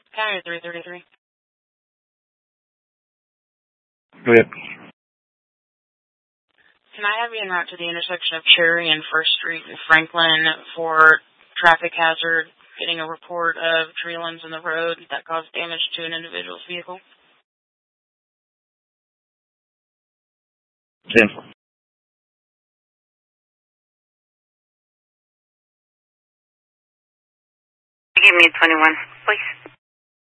County 333. Go ahead. Can I have you en route to the intersection of Cherry and 1st Street in Franklin for traffic hazard, getting a report of tree limbs in the road that caused damage to an individual's vehicle? 10. Give me 21, please.